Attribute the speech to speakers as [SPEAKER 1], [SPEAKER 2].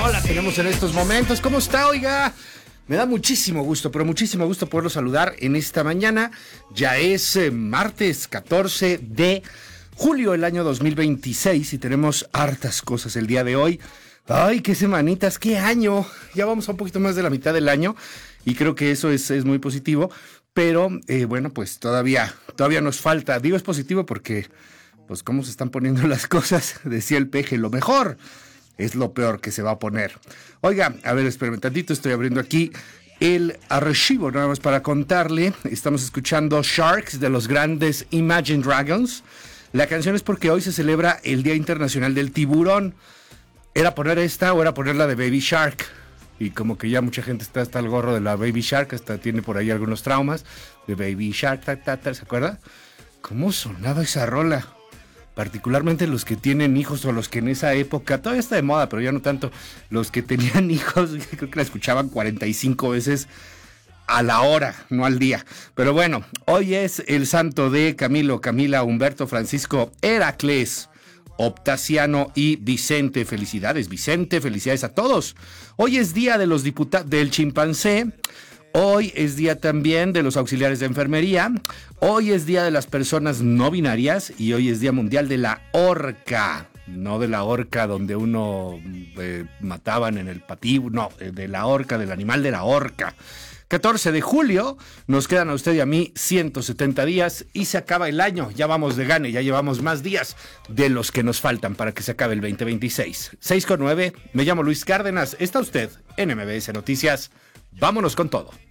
[SPEAKER 1] la tenemos en estos momentos. ¿Cómo está, oiga? Me da muchísimo gusto, pero muchísimo gusto poderlo saludar en esta mañana. Ya es martes 14 de julio del año 2026 y tenemos hartas cosas el día de hoy. Ay, qué semanitas, qué año. Ya vamos a un poquito más de la mitad del año y creo que eso es muy positivo. Pero bueno, pues todavía nos falta. Digo es positivo porque, pues cómo se están poniendo las cosas, decía el peje, lo mejor es lo peor que se va a poner. Oiga, a ver, espérame tantito, estoy abriendo aquí el archivo nada más para contarle. Estamos escuchando Sharks de los grandes Imagine Dragons. La canción es porque hoy se celebra el Día Internacional del Tiburón. ¿Era poner esta o era poner la de Baby Shark? Y como que ya mucha gente está hasta el gorro de la Baby Shark, hasta tiene por ahí algunos traumas de Baby Shark, ¿se acuerda? ¿Cómo sonaba esa rola? Particularmente los que tienen hijos o los que en esa época, todavía está de moda, pero ya no tanto, los que tenían hijos, creo que la escuchaban 45 veces a la hora, no al día. Pero bueno, hoy es el santo de Camilo, Camila, Humberto, Francisco, Heracles, Optaciano y Vicente. Felicidades, Vicente, felicidades a todos. Hoy es día de los del chimpancé. Hoy es día también de los auxiliares de enfermería. Hoy es día de las personas no binarias y hoy es día mundial de la orca. No de la orca donde uno mataban en el patíbulo, no, de la orca, del animal de la orca. 14 de julio, nos quedan a usted y a mí 170 días y se acaba el año. Ya vamos de gane, ya llevamos más días de los que nos faltan para que se acabe el 2026. 6:09, me llamo Luis Cárdenas, está usted en MBS Noticias. Vámonos con todo.